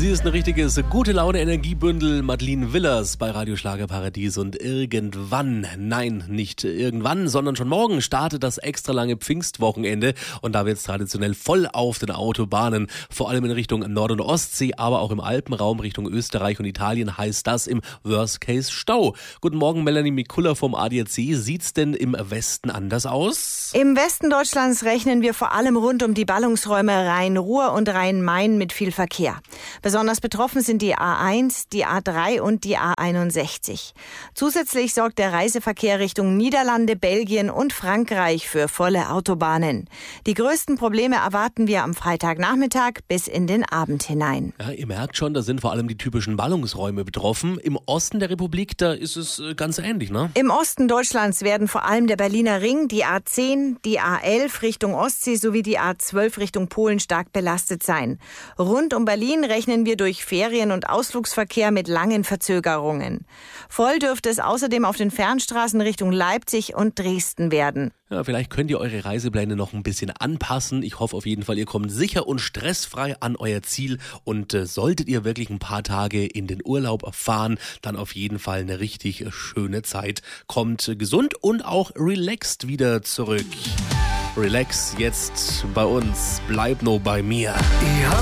Sie ist ein richtiges gute Laune Energiebündel, Madeline Willers bei Radio Schlagerparadies. Und irgendwann, nein, nicht irgendwann, sondern schon morgen startet das extra lange Pfingstwochenende. Und da wird es traditionell voll auf den Autobahnen, vor allem in Richtung Nord- und Ostsee, aber auch im Alpenraum Richtung Österreich und Italien heißt das im Worst Case Stau. Guten Morgen, Melanie Mikula vom ADAC. Sieht's denn im Westen anders aus? Im Westen Deutschlands rechnen wir vor allem rund um die Ballungsräume Rhein-Ruhr und Rhein-Main mit viel Verkehr. Besonders betroffen sind die A1, die A3 und die A61. Zusätzlich sorgt der Reiseverkehr Richtung Niederlande, Belgien und Frankreich für volle Autobahnen. Die größten Probleme erwarten wir am Freitagnachmittag bis in den Abend hinein. Ja, ihr merkt schon, da sind vor allem die typischen Ballungsräume betroffen. Im Osten der Republik, da ist es ganz ähnlich, ne? Im Osten Deutschlands werden vor allem der Berliner Ring, die A10, die A11 Richtung Ostsee sowie die A12 Richtung Polen stark belastet sein. Rund um Berlin rechnen wir durch Ferien- und Ausflugsverkehr mit langen Verzögerungen. Voll dürfte es außerdem auf den Fernstraßen Richtung Leipzig und Dresden werden. Ja, vielleicht könnt ihr eure Reisepläne noch ein bisschen anpassen. Ich hoffe auf jeden Fall, ihr kommt sicher und stressfrei an euer Ziel. Und solltet ihr wirklich ein paar Tage in den Urlaub fahren, dann auf jeden Fall eine richtig schöne Zeit. Kommt gesund und auch relaxed wieder zurück. Relax jetzt bei uns, bleib nur bei mir. Ich hab